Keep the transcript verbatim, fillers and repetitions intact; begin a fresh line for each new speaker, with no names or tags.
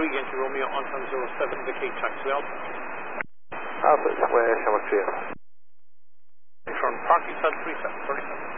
Yankee Romeo on time zero seven, vacate taxi out.
Alpha Square, Shamrock three.
From Parking Sun three seven, thirty-seven.